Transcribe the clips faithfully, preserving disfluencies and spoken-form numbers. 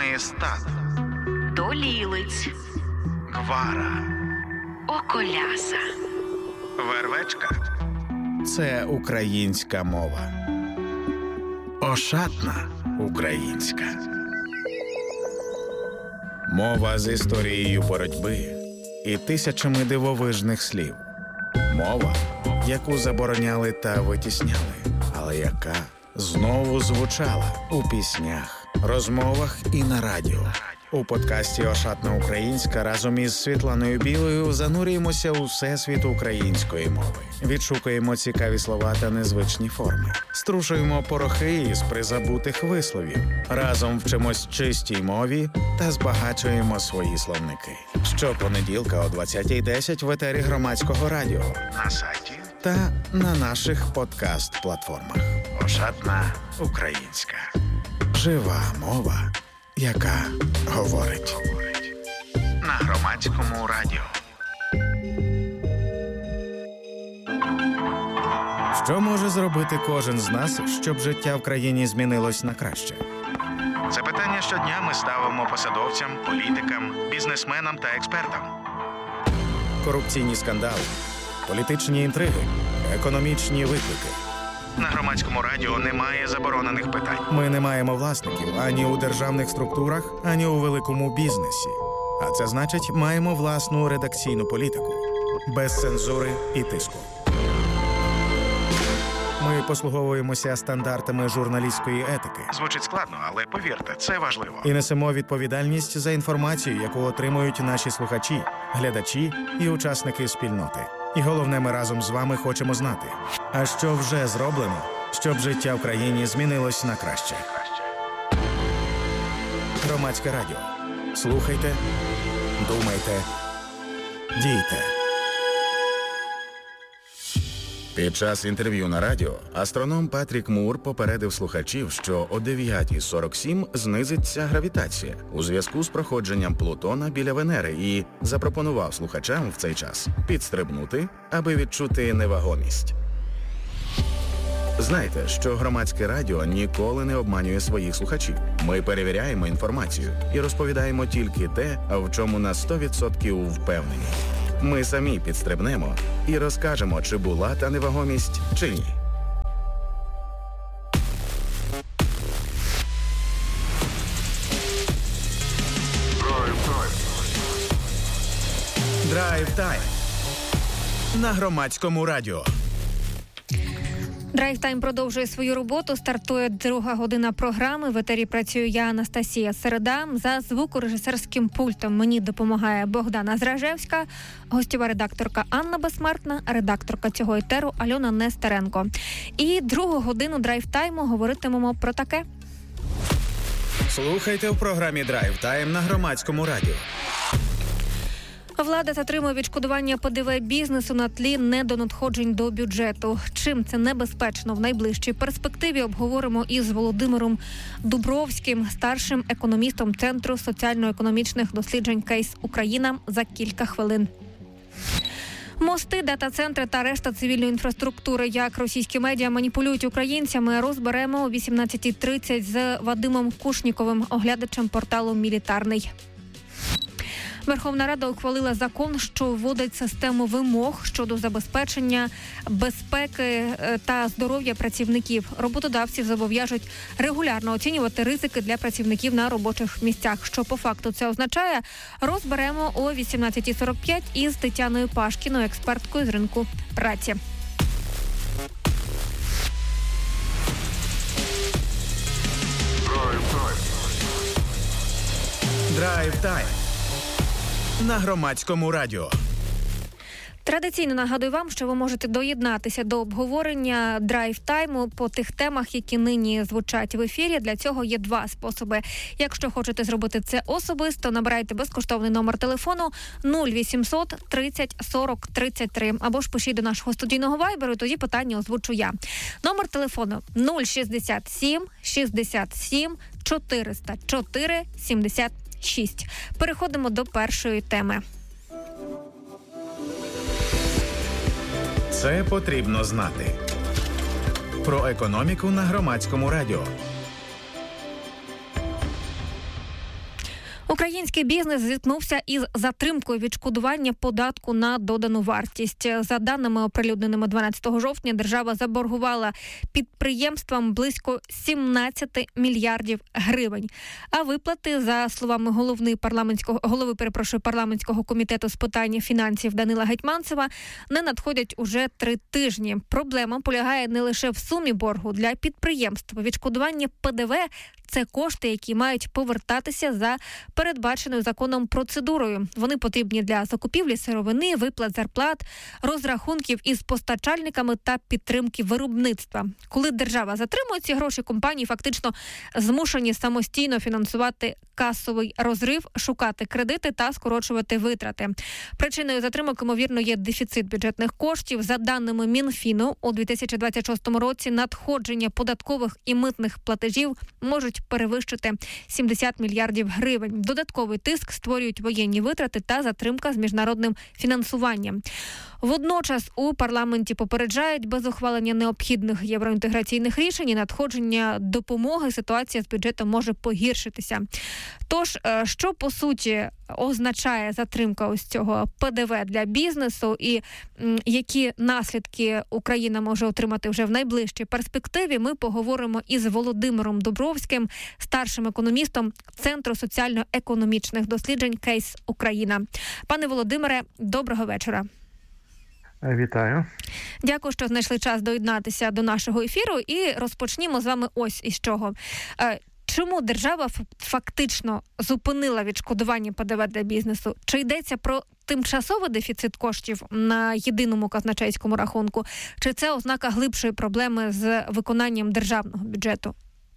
Маєстат, Долілиць, Гвара, Околяса, Вервечка – це українська мова. Ошатна українська. Мова з історією боротьби і тисячами дивовижних слів. Мова, яку забороняли та витісняли, але яка знову звучала у піснях, розмовах і на радіо. У подкасті «Ошатна українська» разом із Світланою Білою занурюємося у всесвіт української мови. Відшукуємо цікаві слова та незвичні форми. Струшуємо порохи із призабутих висловів. Разом вчимось чистій мові та збагачуємо свої словники. Щопонеділка о двадцятій десять в етері Громадського радіо, на сайті та на наших подкаст-платформах. «Ошатна українська». Жива мова, яка говорить. На Громадському радіо. Що може зробити кожен з нас, щоб життя в країні змінилось на краще? Це питання щодня ми ставимо посадовцям, політикам, бізнесменам та експертам. Корупційні скандали, політичні інтриги, економічні виклики. На Громадському радіо немає заборонених питань. Ми не маємо власників ані у державних структурах, ані у великому бізнесі. А це значить, маємо власну редакційну політику. Без цензури і тиску. Ми послуговуємося стандартами журналістської етики. Звучить складно, але повірте, це важливо. І несемо відповідальність за інформацію, яку отримують наші слухачі, глядачі і учасники спільноти. І головне, ми разом з вами хочемо знати, а що вже зроблено, щоб життя в країні змінилось на краще. Громадське радіо. Слухайте, думайте, дійте. Під час інтерв'ю на радіо астроном Патрік Мур попередив слухачів, що о дев'ята сорок сім знизиться гравітація у зв'язку з проходженням Плутона біля Венери і запропонував слухачам в цей час підстрибнути, аби відчути невагомість. Знайте, що Громадське радіо ніколи не обманює своїх слухачів. Ми перевіряємо інформацію і розповідаємо тільки те, в чому на сто відсотків впевнені. Ми самі підстрибнемо і розкажемо, чи була та невагомість, чи ні. Драйв-тайм на Громадському радіо. Драйв-тайм продовжує свою роботу. Стартує друга година програми. В етері працюю я, Анастасія Середа. За звукорежисерським пультом мені допомагає Богдана Зражевська, гостєва редакторка Анна Безсмертна, редакторка цього етеру Альона Нестеренко. І другу годину драйв-тайму говоритимемо про таке. Слухайте в програмі «Драйв-тайм» на Громадському радіо. Влада затримує відшкодування Пе Де Ве бізнесу на тлі недонадходжень до бюджету. Чим це небезпечно в найближчій перспективі, обговоримо із Володимиром Дубровським, старшим економістом Центру соціально-економічних досліджень «Кейс Україна» за кілька хвилин. Мости, дата-центри та решта цивільної інфраструктури. Як російські медіа маніпулюють українцями, розберемо о вісімнадцята тридцять з Вадимом Кушніковим, оглядачем порталу «Мілітарний». Верховна Рада ухвалила закон, що вводить систему вимог щодо забезпечення безпеки та здоров'я працівників. Роботодавців зобов'яжуть регулярно оцінювати ризики для працівників на робочих місцях. Що по факту це означає, розберемо о вісімнадцята сорок п'ять із Тетяною Пашкіною, експерткою з ринку праці. Драйв-тайм на Громадському радіо. Традиційно нагадую вам, що ви можете доєднатися до обговорення драйв-тайму по тих темах, які нині звучать в ефірі. Для цього є два способи. Якщо хочете зробити це особисто, набирайте безкоштовний номер телефону нуль вісімсот тридцять сорок тридцять три або ж пишіть до нашого студійного вайберу, тоді питання озвучу я. Номер телефону нуль шістдесят сім шістдесят сім чотириста чотири сімдесят шість. Переходимо до першої теми. Це потрібно знати. Про економіку на Громадському радіо. Український бізнес зіткнувся із затримкою відшкодування податку на додану вартість. За даними оприлюдненими дванадцятого жовтня, держава заборгувала підприємствам близько сімнадцять мільярдів гривень. А виплати, за словами голови парламентського голови, перепрошую, парламентського комітету з питань фінансів Данила Гетманцева, не надходять уже три тижні. Проблема полягає не лише в сумі боргу для підприємств. Відшкодування ПДВ – це кошти, які мають повертатися за передбаченою законом процедурою. Вони потрібні для закупівлі сировини, виплат зарплат, розрахунків із постачальниками та підтримки виробництва. Коли держава затримує ці гроші, компанії фактично змушені самостійно фінансувати касовий розрив, шукати кредити та скорочувати витрати. Причиною затримок, ймовірно, є дефіцит бюджетних коштів. За даними Мінфіну, у дві тисячі двадцять шостому році надходження податкових і митних платежів можуть перевищити сімдесят мільярдів гривень. Додатковий тиск створюють воєнні витрати та затримка з міжнародним фінансуванням. Водночас у парламенті попереджають, без ухвалення необхідних євроінтеграційних рішень і надходження допомоги ситуація з бюджетом може погіршитися. Тож, що по суті означає затримка ось цього ПДВ для бізнесу і м, які наслідки Україна може отримати вже в найближчій перспективі, ми поговоримо із Володимиром Дубровським, старшим економістом Центру соціально-економічних досліджень «Кейс Україна». Пане Володимире, доброго вечора. Вітаю. Дякую, що знайшли час доєднатися до нашого ефіру. І розпочнімо з вами ось із чого. Чому держава фактично зупинила відшкодування ПДВ для бізнесу? Чи йдеться про тимчасовий дефіцит коштів на єдиному казначейському рахунку? Чи це ознака глибшої проблеми з виконанням державного бюджету?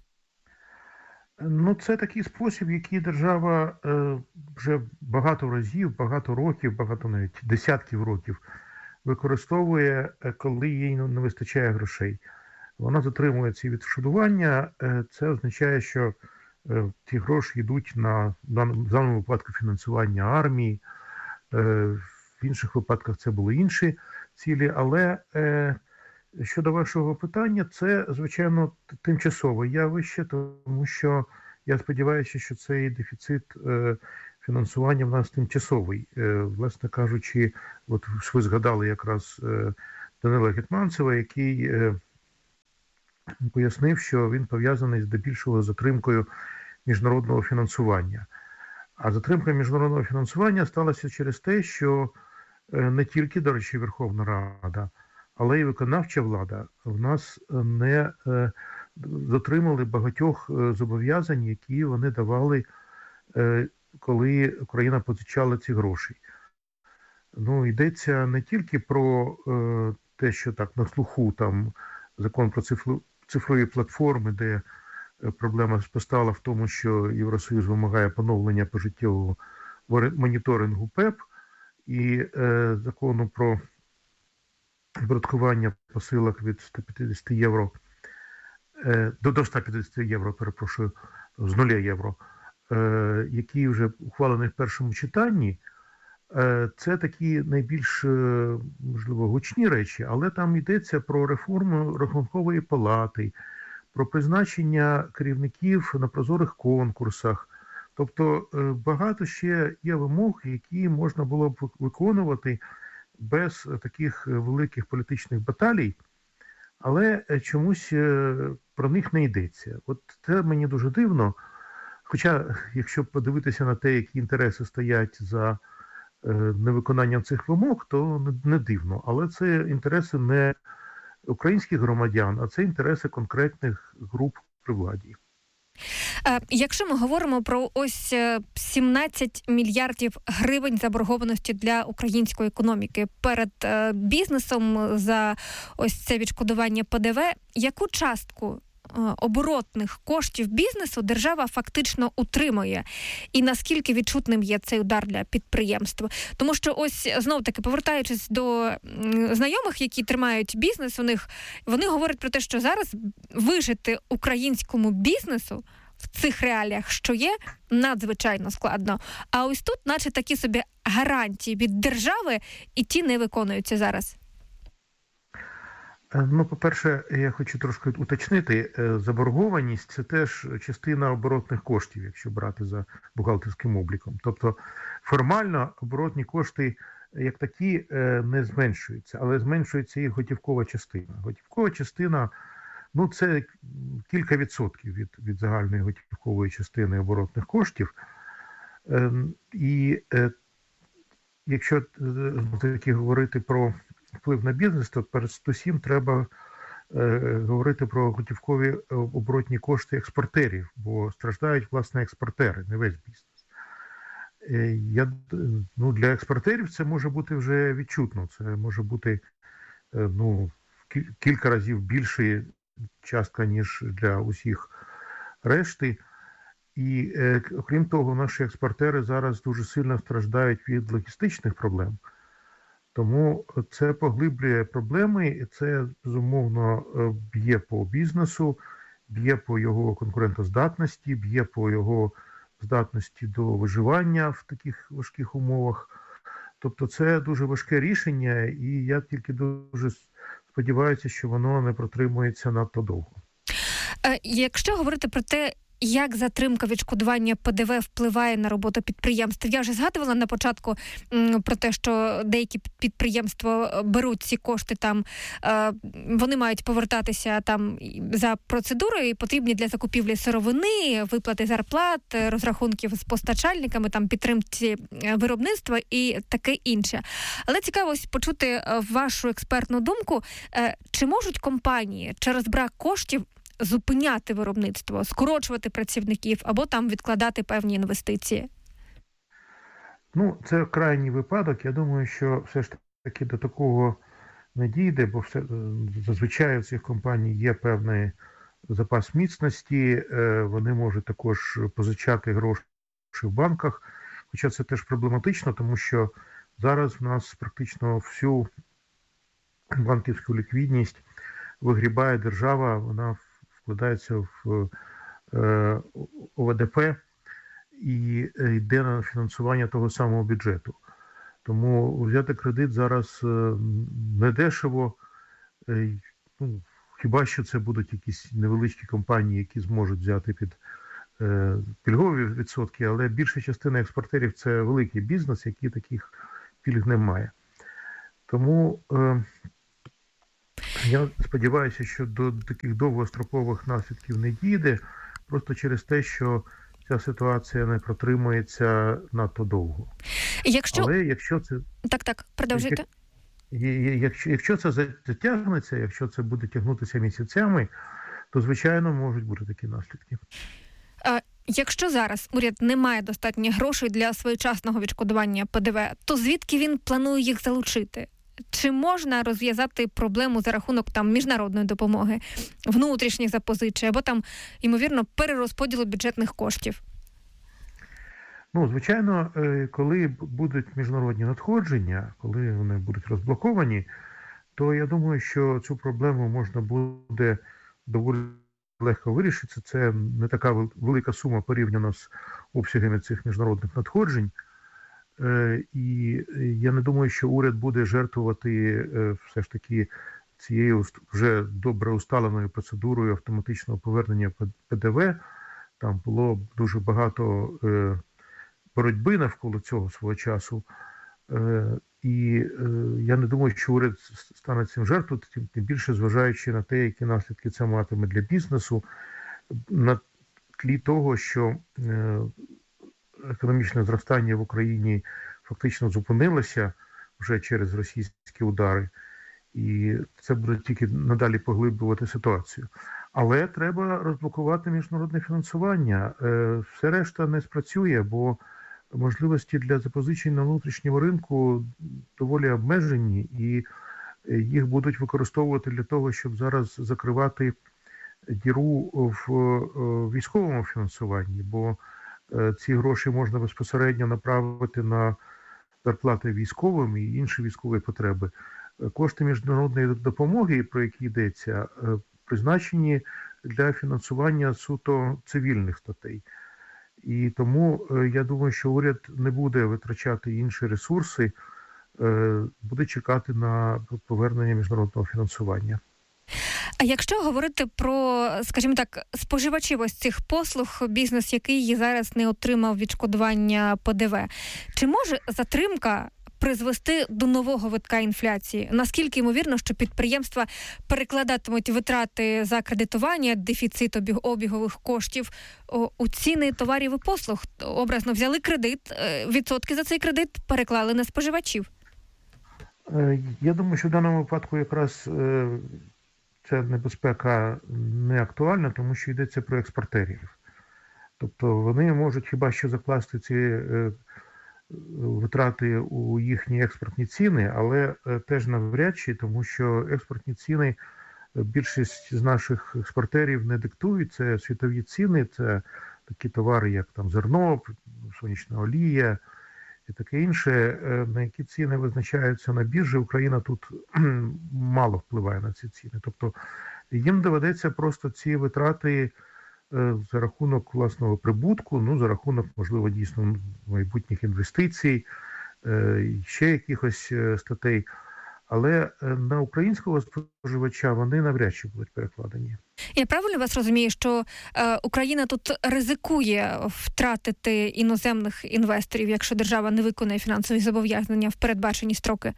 Ну, це такий спосіб, який держава е, вже багато разів, багато років, багато навіть десятків років використовує, коли їй не вистачає грошей. Вона затримує ці відшкодування. Це означає, що ці гроші йдуть на, в даному випадку, фінансування армії. В інших випадках це були інші цілі. Але щодо вашого питання, це, звичайно, тимчасове явище, тому що я сподіваюся, що цей дефіцит фінансування в нас тимчасовий. Власне кажучи, от ви згадали якраз Данила Гетманцева, який пояснив, що він пов'язаний здебільшого з затримкою міжнародного фінансування. А затримка міжнародного фінансування сталася через те, що не тільки, до речі, Верховна Рада, але й виконавча влада в нас не дотримали багатьох зобов'язань, які вони давали, коли Україна позичала ці гроші. Ну, йдеться не тільки про те, що так на слуху там закон про цифру, цифрові платформи, де проблема постала в тому, що Євросоюз вимагає поновлення пожиттєвого моніторингу ПЕП і е, закону про оподаткування посилок від ста п'ятдесят євро е, до, до ста п'ятдесят євро, перепрошую, з нуля євро, е, які вже ухвалені в першому читанні. Це такі найбільш, можливо, гучні речі, але там йдеться про реформу Рахункової палати, про призначення керівників на прозорих конкурсах. Тобто багато ще є вимог, які можна було б виконувати без таких великих політичних баталій, але чомусь про них не йдеться. От це мені дуже дивно, хоча, якщо подивитися на те, які інтереси стоять за невиконанням цих вимог, то не дивно. Але це інтереси не українських громадян, а це інтереси конкретних груп при владі. Якщо ми говоримо про ось сімнадцять мільярдів гривень заборгованості для української економіки перед бізнесом за ось це відшкодування ПДВ, яку частку оборотних коштів бізнесу держава фактично утримує? І наскільки відчутним є цей удар для підприємств? Тому що ось, знов-таки, повертаючись до знайомих, які тримають бізнес, у них, вони говорять про те, що зараз вижити українському бізнесу в цих реаліях, що є, надзвичайно складно. А ось тут, наче такі собі гарантії від держави, і ті не виконуються зараз. Ну, по-перше, я хочу трошки уточнити, заборгованість – це теж частина оборотних коштів, якщо брати за бухгалтерським обліком. Тобто формально оборотні кошти як такі не зменшуються, але зменшується їх готівкова частина. Готівкова частина, ну, це кілька відсотків від, від загальної готівкової частини оборотних коштів. І якщо таки говорити про вплив на бізнес, то передусім треба е, говорити про готівкові оборотні кошти експортерів, бо страждають, власне, експортери, не весь бізнес. Е, я, ну, для експортерів це може бути вже відчутно, це може бути е, ну, кілька разів більша частка, ніж для усіх решти. І е, окрім того, наші експортери зараз дуже сильно страждають від логістичних проблем. Тому це поглиблює проблеми, і це, безумовно, б'є по бізнесу, б'є по його конкурентоздатності, б'є по його здатності до виживання в таких важких умовах. Тобто це дуже важке рішення, і я тільки дуже сподіваюся, що воно не протримується надто довго. Якщо говорити про те, як затримка відшкодування Пе Де Ве впливає на роботу підприємств? Я вже згадувала на початку м, про те, що деякі підприємства беруть ці кошти, там е, вони мають повертатися там за процедурою, потрібні для закупівлі сировини, виплати зарплат, розрахунків з постачальниками, там підтримці виробництва і таке інше. Але цікаво ось почути вашу експертну думку. Е, чи можуть компанії через брак коштів зупиняти виробництво, скорочувати працівників або там відкладати певні інвестиції? Ну, це крайній випадок. Я думаю, що все ж таки до такого не дійде, бо все, зазвичай у цих компаній є певний запас міцності, вони можуть також позичати гроші в банках, хоча це теж проблематично, тому що зараз в нас практично всю банківську ліквідність вигрібає держава, вона вкладається в О Ве Де Пе і йде на фінансування того самого бюджету. Тому взяти кредит зараз не дешево, ну, хіба що це будуть якісь невеличкі компанії, які зможуть взяти під пільгові відсотки, але більша частина експортерів – це великий бізнес, який таких пільг не має. Тому я сподіваюся, що до таких довгострокових наслідків не дійде, просто через те, що ця ситуація не протримується надто довго. Якщо... Але якщо це... Так, так, продовжуйте. Якщо, якщо це затягнеться, якщо це буде тягнутися місяцями, то, звичайно, можуть бути такі наслідки. А якщо зараз уряд не має достатньо грошей для своєчасного відшкодування Пе Де Ве, то звідки він планує їх залучити? Чи можна розв'язати проблему за рахунок там міжнародної допомоги, внутрішніх запозичень або там, ймовірно, перерозподілу бюджетних коштів? Ну, звичайно, коли будуть міжнародні надходження, коли вони будуть розблоковані, то я думаю, що цю проблему можна буде доволі легко вирішити. Це не така велика сума порівняно з обсягами цих міжнародних надходжень. І я не думаю, що уряд буде жертвувати все ж таки цією вже добре усталеною процедурою автоматичного повернення Пе Де Ве. Там було дуже багато боротьби навколо цього свого часу. І я не думаю, що уряд стане цим жертвувати, тим більше зважаючи на те, які наслідки це матиме для бізнесу, на тлі того, що економічне зростання в Україні фактично зупинилося вже через російські удари, і це буде тільки надалі поглиблювати ситуацію. Але треба розблокувати міжнародне фінансування. Все решта не спрацює, бо можливості для запозичень на внутрішньому ринку доволі обмежені, і їх будуть використовувати для того, щоб зараз закривати діру в військовому фінансуванні, бо ці гроші можна безпосередньо направити на зарплати військовим і інші військові потреби. Кошти міжнародної допомоги, про які йдеться, призначені для фінансування суто цивільних статей. І тому я думаю, що уряд не буде витрачати інші ресурси, буде чекати на повернення міжнародного фінансування. А якщо говорити про, скажімо так, споживачів ось цих послуг, бізнес, який зараз не отримав відшкодування По Де Ве, чи може затримка призвести до нового витка інфляції? Наскільки ймовірно, що підприємства перекладатимуть витрати за кредитування, дефіцит обіг- обігових коштів о, у ціни товарів і послуг? Образно взяли кредит, е, відсотки за цей кредит переклали на споживачів. Е, Я думаю, що в даному випадку якраз е, ця небезпека не актуальна, тому що йдеться про експортерів. Тобто вони можуть хіба що закласти ці е, витрати у їхні експортні ціни, але е, теж навряд чи, тому що експортні ціни е, більшість з наших експортерів не диктують. Це світові ціни, це такі товари, як там зерно, сонячна олія і таке інше, е, на які ціни визначаються на біржі. Україна тут мало впливає на ці ціни. Тобто їм доведеться просто ці витрати е, за рахунок власного прибутку, ну, за рахунок, можливо, дійсно майбутніх інвестицій, е, ще якихось е, статей. Але е, на українського споживача вони навряд чи будуть перекладені. Я правильно вас розумію, що е, Україна тут ризикує втратити іноземних інвесторів, якщо держава не виконає фінансові зобов'язання в передбачені строки?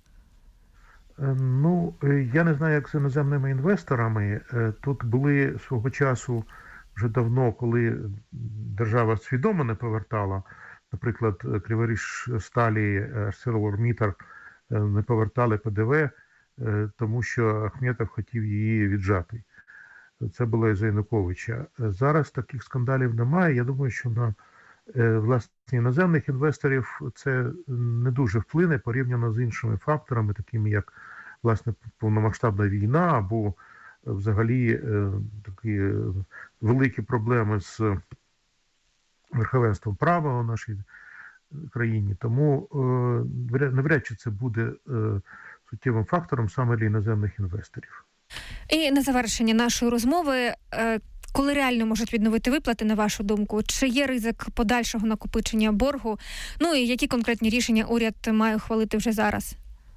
Е, Ну, е, я не знаю, як з іноземними інвесторами. Е, Тут були свого часу вже давно, коли держава свідомо не повертала, наприклад, Криворіжсталі, ArcelorMittal е, не повертали По Де Ве, е, тому що Ахметов хотів її віджати. Це було із Януковича. Зараз таких скандалів немає. Я думаю, що на е, власне іноземних інвесторів це не дуже вплине порівняно з іншими факторами, такими як власне повномасштабна війна або взагалі е, такі е, великі проблеми з верховенством права у нашій країні. Тому е, навряд чи це буде е, суттєвим фактором саме для іноземних інвесторів. І на завершення нашої розмови, е, коли реально можуть відновити виплати, на вашу думку, чи є ризик подальшого накопичення боргу? Ну і які конкретні рішення уряд має ухвалити вже зараз?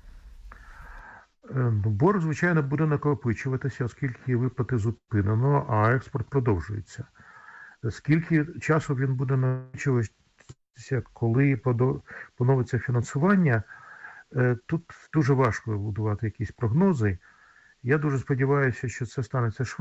Ну, борг, звичайно, буде накопичуватися, оскільки виплати зупинено, а експорт продовжується. Скільки часу він буде накопичуватися, коли поновиться фінансування, тут дуже важко будувати якісь прогнози. Я дуже сподіваюся, що це станеться швидко.